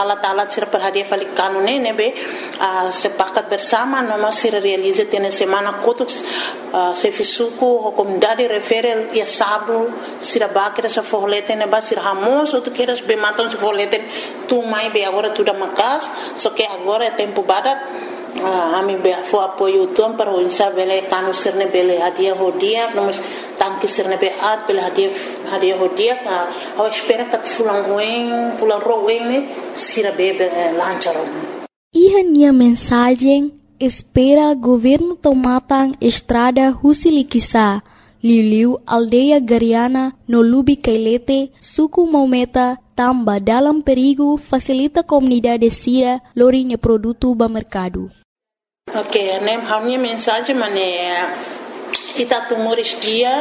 alat-alat sira perhadiah falikano nebe sepakat bersama noma sira realiza tena semana kotuk sefisuku komunidade referel ia sabu sira bakira sa forleten neba sira hamos outro queiras be matam se forleten tu mai be agora tudo macas só que agora é tempo badak ami be fo apoio tom para o insabele kanu sirne bele hadia hodia nomos tanki sirne be at bele hadia hodia ao espera kat fulang roeng ne sira be lancharon. Minha mensagem espera governo tomatang estrada Husilikisa Liliu aldeia Gariana no Lubi Kailete suku Maumeta tamba dalam perigo facilita comunidade sira lorinha produto ba mercado. Ok, a minha mensagem é itatu Moris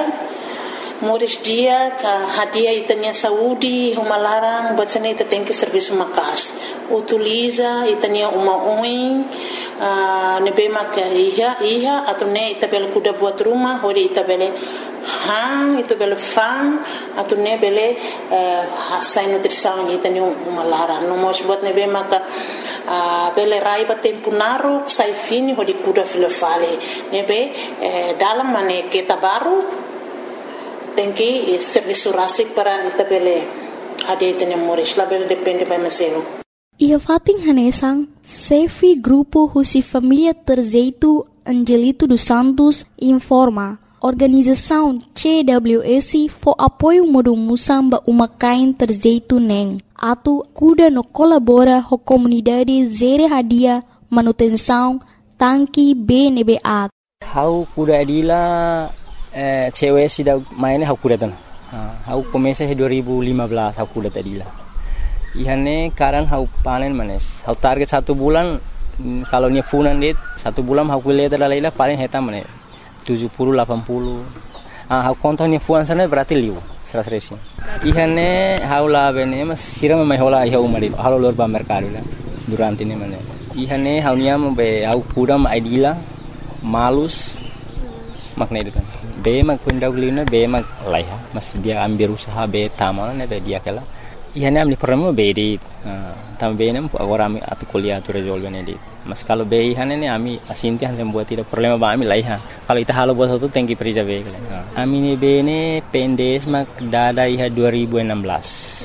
dia ka hadia itania saúde uma larang buat sana ita tem que serviço makas utiliza itania uma oin nebe maka iha atau ne ita bel kuda buat rumah hori ita bele ita bele fan atau ne bele hasai nutrição itania uma larang no mos buat nebe maka bele raiba tempo naru sai fini hori kuda filefale nebe dalam mane kita baru tem que serviço rasik para itabele ade tene moris label depende by maselo. Ia fating hanesang Sefi Grupo Husi Família Terzeito Angelito dos Santos informa organização CWS for apoio modo musamba umakain Terzeito neng atu kuda no colabora ho comunidade zere hadia manutenção tanki BNBA. How kuda adila cewek sih dah mainnya aku kuda tu. Aku komesa 2015 aku kuda tadi lah. Ihane karan aku panen manes. Aku target 1 bulan kalau ni funan dit 1 bulan aku lihat dalam lah paling hitam manes 70 80. Aku kontak ni funan sana berarti liu 100. Ihane aku lah bene mas siram mai hola iha umari. Halo luar ba mercado lah durante ni manes. Ihane aku niam be aku kuda idila malus makna itu kan. Be mag pundaw lina be mag laiha mas dia ambil usaha be tamal ne be dia kala ihane amni problema be di tam be nem agora ami atu kuliah tu resolve ne di mas kalau be ihane ne ami asinti han buat tidak problema ba ami laiha kalau ita halo buat satu tengki perija be kala ami ne be ne pendes mag dada iha 2016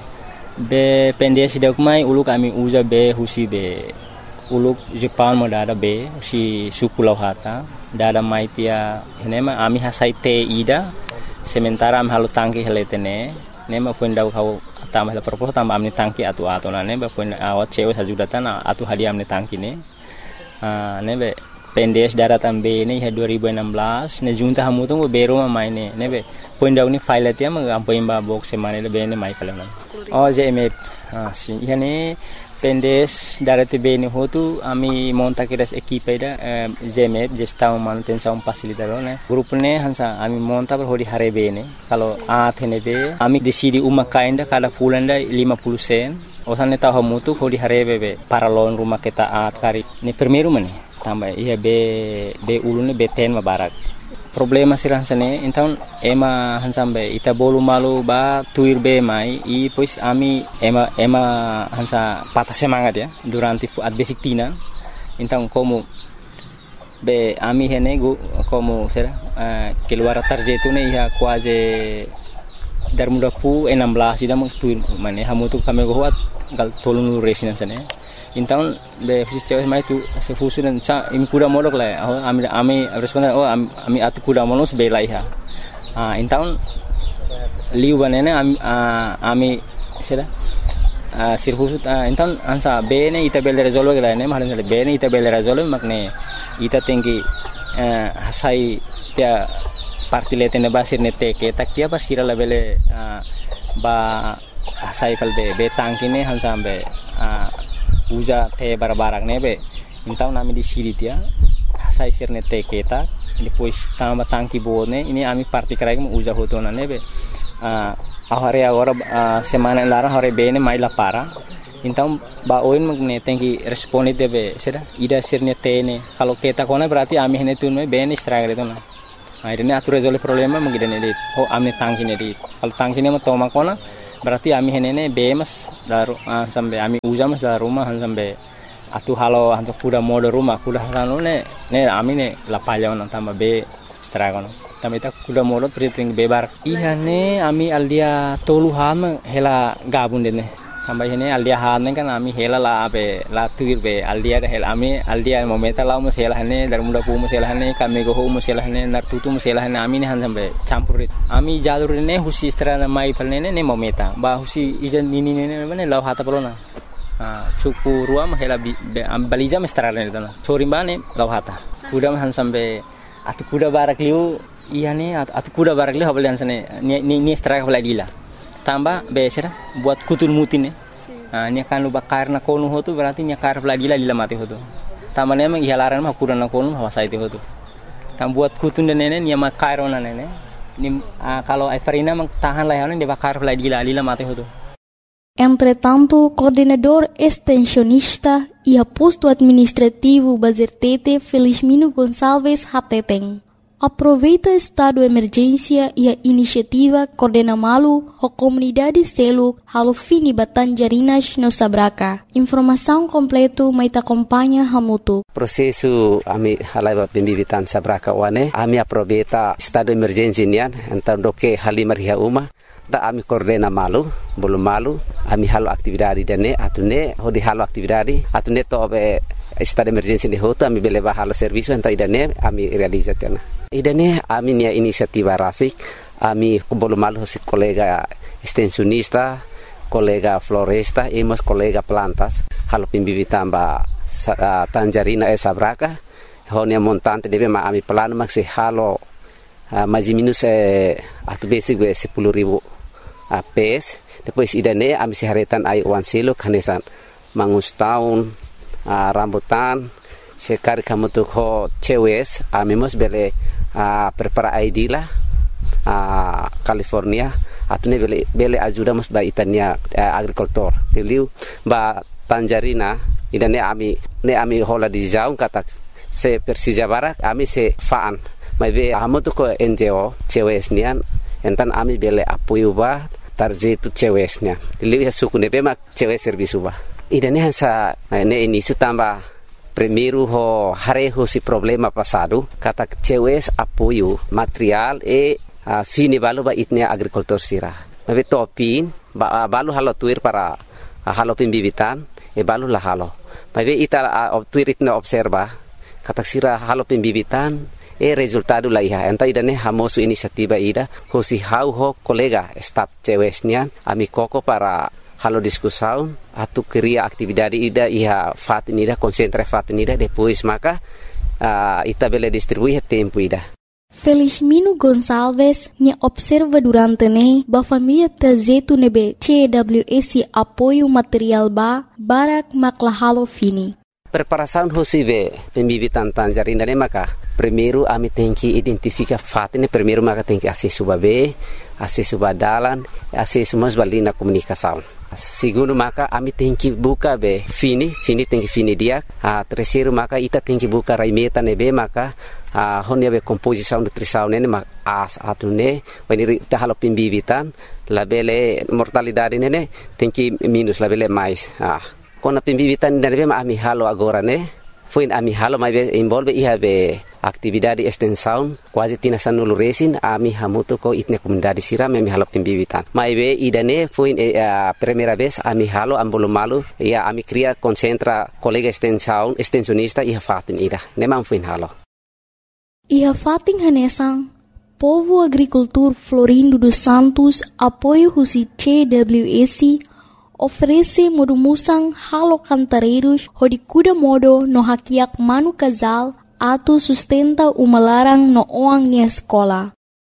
be pendes dak mai uluk ami uza be husi be uluk Jepang mo dada be si suku lauhata dada maitia nema ami hasai te ida sementara am halu tangki heletene nema punda kau tambah la propos tambah amni tangki atu nane ba pun awat cewek sajudatan atu hadiah amni tangki ne nebe pendes dara tambe ne 2016 ne junta hamu tu bero maine nebe punda ni file tia mang ampo imba box semane le bene mai kala jeme si ihane pendes darati bene hotu ami monta kiras equipe da ZMF gestão manutenção facilitador né grupo ne hansa ami monta per hodi hare bene kalau athene be ami decidi uma kainda kada fulanda 50 sen osane tahu hamutu hodi hare be para loan rumah kita at kari ni primeiro mane tambah ia be ulune be ten mabarak problema sirang sane então ema hansambe ita bolu malu ba tuir be mai e pois ami ema hansa patah semangat ya durante at basic tina então como be ami henego como será keluar tarjeto ne ia quase dar muda pu 16 ida tuir mane hamutu kami goat gal tolunu resinan sane então be fisios mai tu se fusu dan cha imi kuda modok la ami responden ami atu kuda monos be laiha então liu banene ami seda sirfusu então ansa be ne ita bel resolve la ne mahalan be ne ita bel resolve makne ita tengi hasai tia parti letene basir ne teke tak dia basira la bele ba hasai kal be tangkine hansa be uja te barbarak nebe então nami di siri dia sai sirne te keta depois tamba tangki bone ini ami parti krai mo uja hotona nebe ahare agora semana lara hore bene mai la para então ba oin magne tenki responde debe seda ida sirne tene kalau keta kona berarti ami hene tunme bene stragre tona akhirnya atu resolve problema mengidane dit ami tangki ne dit kalau tangki ne mo toma kona Berarti ami henene bemas daru sampai ami ujamas da rumah sampai atu halo hantu kuda modo rumah kuda halo ne ami ne lapaya on tamba be stragon. Tama ita kuda modo priting bebar. Iya ne ami aldia tolu ham hela gabun dene. Sampai ini aldia han kan ami hela la be la tuir be aldia hela ami aldia momenta la mus hela ne dar muda pu mus hela ne kami go mus hela ne nar tutu mus hela ne ami ne han sampai campurit. Ami jalur ne husi strana mai palne ne momenta. Ba husi ijan ini ne mane law hata pelona. Suku ruam hela baliza mestrana ne tana. Sorimbane law hata. Kuda han sampai atu kuda barak liu iya ne atu kuda barak liu habalian sane ni strike habladila. Tambah besar buat kutul mutin ne. Nya kan lu bakar na konu hotu berarti nya kar habladila lila mati hotu. Tambah ne mang ihalaran mah kuda na konu hawasa itu hotu. Tam buat kutun de nene nya makar ona nene. Ni kalau Everina mang tahan lah dia bakar habladila lila mati hotu. Entretanto, coordenador extensionista e posto administrativo Bazertete Felizmino Gonçalves Hateteng aproveita estado de emergência e a iniciativa Coordena Malu a comunidade Seluk halo fini Batanjarinas no Sabraca. Informação completo mai acompanha Hamutu. Prosesu ami halai pembibitan Sabraca wane ami aproveita estado de emergência nian então doke halimar hia uma da ami Coordena Malu belum malu ami halo aktividade dene atune hodi halo aktividade atune to be estado de emergência de hoto ami beleva halo serviço então idane ami realizatena. Idane ami nia inisiativa rasik ami belum malu si kolega extensionista kolega floresta emos kolega plantas halo pembibitan ba Tanjarina Sabraca honia montante debe ma ami plano maksi halo mais minus atu basic 10.000 PS. Depois idane ami siharetan ai wan selo kanesan mangus tahun rambutan sekali kamu tuh ho cewes ami mos bele prepara ID lah California atune bele ajuda mos ba itania agrikultor tiliu ba Tanjarina idane ami hola di jaung kata se Persija Barak ami se faan mai be amu tuh ko NGO cewes nian entan ami bele apoio ba tarje tu cewesnya lihat suku nebe mak cewek servis ubah idane hansa ne ini setambah primeiro ho hareho si problema passado kata cewes apoio material fini balu ba itnia agrikultur sira mabe topin balu halo tuir para halo pembibitan balu lah halo mabe ita tuir itna observa kata sira halo pembibitan resultado la iha enta idane hamosu inisiativa ida hosi hau ho kolega staf cewesnya ami koko para halo diskusaun atu kriya aktividade ida iha fatin ida konsentra fatin ida depois maka ita bele distribui tempo ida. Felizmino Gonçalves nya observa durante ne ba família Tazetu nebe CWS apoio material ba barak maklahalo fini. Preparação hosive pembibitan Tanjarina ne maka primeiro ami tenki identifica fatine primeiro maka tenki acesso babe acesso badalan acesso mas balina comunicação segundo maka ami tenki buka be fini tenki fini dia terceiro maka ita tenki buka raimeta nebe maka honia be composição nutrição ne as atune wani ta halo pembibitan labele mortalidade ne tenki minus labele mais kona pembibitan dari bema ami halo agora ne fuin ami halo mai be involve iha be aktividade extensão quase tina sanulu resin ami hamuto ko itne comunidade sira ami halo pembibitan mai be idane fuin primeira vez ami halo ambolo malu ia ami cria concentra colega extensionista iha fatin ida ne mam fuin halo iha fatin hanesang povo agricultor Florindo dos Santos apoio husi CWS oferece modumusang halo cantareiros hodi kuda modo no hakiak manu casal atu sustenta umalarang no oang nia sekolah.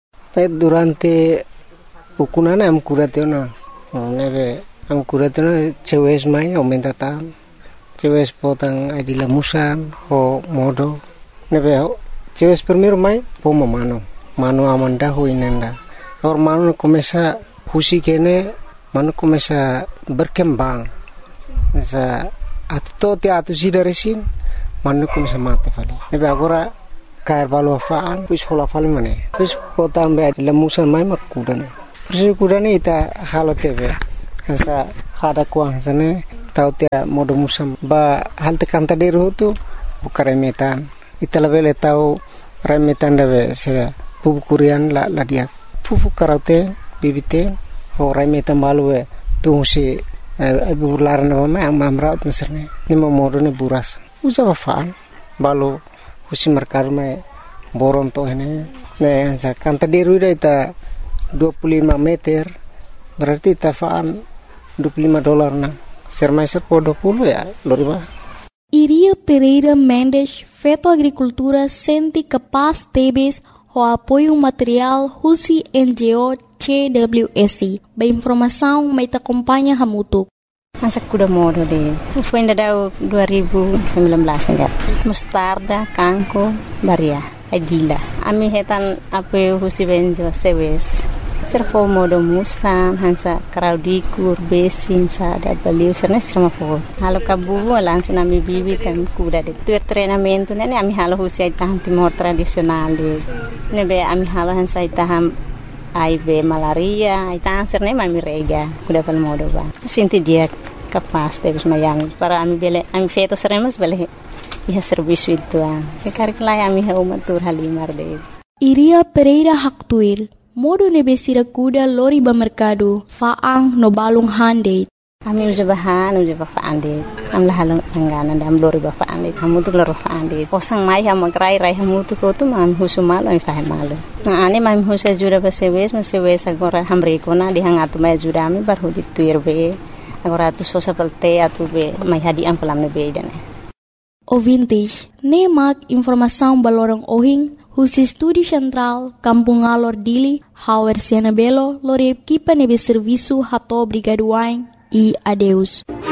Durante pukunana am kuratena neve am kuratena cewes mai aumenta tam cewes potang adila musan ho modo neve cewes primero mai poma mano amanda ho inenda or mano começa husi kene mano começa berkembang sa atu sida resin mano começa mate fali nebe agora cair valo faan pus hola fali mane pus potam be lemusan mai makudane Persi kuda ni ita halo tebe. Hasa ada kuang sana tahu tia modo musam ba hal tekan tadi tu buka remetan. Ita lebih tahu remetan dabe sera pupu kurian la dia. Pupu karaute bibite ho remetan balu tu si bular nama yang mamrat misalnya. Ni modo ni buras. Usa wafaan balu husi merkar me boron to ini. Nah, kan tadi ruda ita 25 meter berarti tafaan $25 na. Sermaiser po 20 ya, loriba. Iria Pereira Mendes, Feto Agricultura, senti capaz tebes o apoio material Husi NGO CWSI. Ba informação mai te acompanha hamutuk. Masa kuda modo de. Foi ainda dau 2019 enggak. Mustarda, kangko, baria, adila. Ami hetan apoio Husi Benjo sewes. Servo modo musan hansa kraudikur besin sa da baliu serna strama po halo kabu langsung ami bibi kan kuda de tur treinamento ne ami halo husi taham timor tradisional de ne be ami halo hansa taham aibe malaria itang serne mami rega kuda pal modo ba sinti dia kapas de mayang para ami bele ami feto seremos bele ya serviço itu sekarang lai ami ha umatur halimar de Iria Pereira Haktuir modo nebesira kuda lori ba mercado faang no balung hande. Ami uja bahan uja ba faande. Am la halong angana dam lori ba faande. Hamu tu lori faande. Posang mai ham magrai rai hamu tu ko tu mam husu malo ai faham malo. Na ane mam husa jura ba sewes agora hamre ko na di hangatu mai jura ami bar hudi tuir be. Agora tu sosa pelte atu be mai hadi am pelam ne be dane. Ouvintes, nemak informação balorong ohing Husi Studi Central, Kampung Alor Dili, Hauer Siena Belo, Lore Equipa Nebe Serviço Rato Brigaduain e adeus.